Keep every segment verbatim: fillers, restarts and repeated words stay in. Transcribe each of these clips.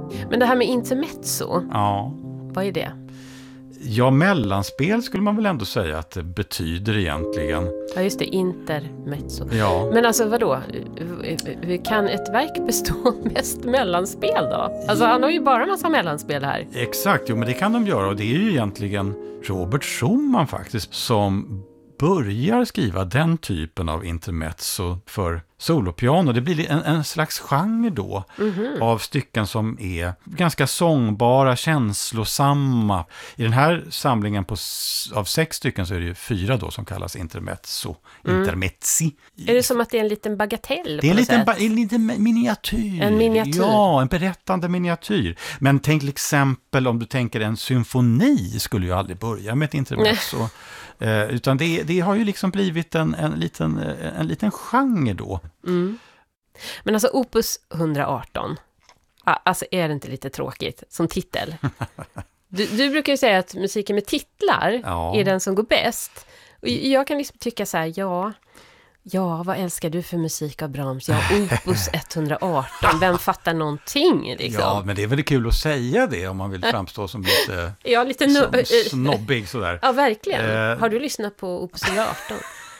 Men det här med intermezzo, Ja. vad är det? Ja, mellanspel skulle man väl ändå säga att det betyder egentligen. Ja, just det, intermezzo. Ja. Men alltså vadå? Hur kan ett verk bestå mest mellanspel då? Alltså han har ju bara en massa mellanspel här. Exakt, jo men det kan de göra och det är ju egentligen Robert Schumann faktiskt som börjar skriva den typen av intermezzo för solopiano. Det blir en, en slags genre då mm-hmm. av stycken som är ganska sångbara, känslosamma. I den här samlingen på, av sex stycken så är det ju fyra då som kallas intermezzo. Mm. Intermezzi. Är det som att det är en liten bagatell? Det är en liten, ba- en liten miniatyr. En miniatyr? Ja, en berättande miniatyr. Men tänk till exempel om du tänker en symfoni skulle ju aldrig börja med ett intermezzo. Eh, utan det, det har ju liksom blivit en, en, liten, en liten genre då. Mm. Men alltså Opus hundraarton, alltså är det inte lite tråkigt som titel? Du, du brukar ju säga att musiken med titlar ja. är den som går bäst. Och jag kan liksom tycka så här, ja... Ja, vad älskar du för musik av Brahms? Ja, Opus etthundraarton. Vem fattar någonting liksom? Ja, men det är väl kul att säga det om man vill framstå som lite, ja, lite no- som, snobbig sådär. Ja, verkligen. Eh. Har du lyssnat på Opus hundraarton?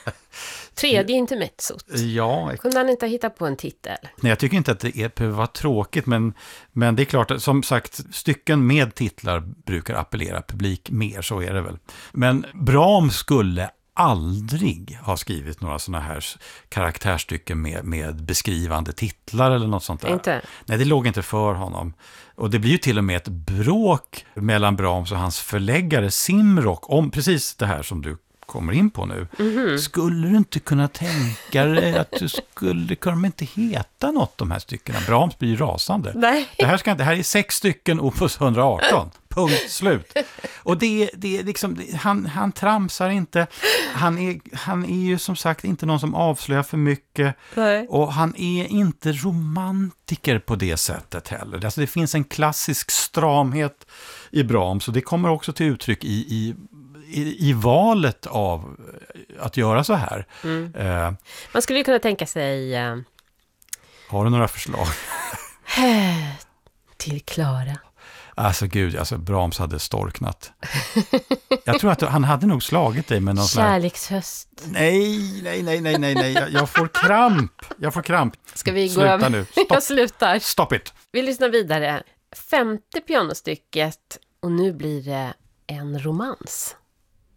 Tredje intermezzot. Ja. Kunde han inte hitta på en titel? Nej, jag tycker inte att det är, behöver vara tråkigt, men, men det är klart att som sagt, stycken med titlar brukar appellera publik mer, så är det väl. Men Brahms skulle aldrig ha skrivit några såna här karaktärstycken med, med beskrivande titlar eller något sånt där. Inte? Nej, det låg inte för honom. Och det blir ju till och med ett bråk mellan Brahms och hans förläggare Simrock om precis det här som du kommer in på nu. Mm-hmm. Skulle du inte kunna tänka dig att du skulle kunna inte heta något de här styckena? Brahms blir ju rasande. Nej. Det här, ska, det här är sex stycken Opus hundraarton. Punkt slut. Och det, det är liksom, han, han tramsar inte. Han är, han är ju som sagt inte någon som avslöjar för mycket. Nej. Och han är inte romantiker på det sättet heller. Alltså det finns en klassisk stramhet i Brahms. Och det kommer också till uttryck i, i I, i valet av att göra så här. Mm. Eh, Man skulle ju kunna tänka sig... Uh... har du några förslag? Till Klara. Alltså gud, alltså Brahms hade storknat. Jag tror att han hade nog slagit dig med någon Kärlekshöst. Sån här... Nej, nej, nej, nej, nej, nej. Jag, jag får kramp. Jag får kramp. Ska vi Sluta gå nu. Stopp. Jag slutar. Stop it. Vi lyssnar vidare. Femte pianostycket och nu blir det en romans.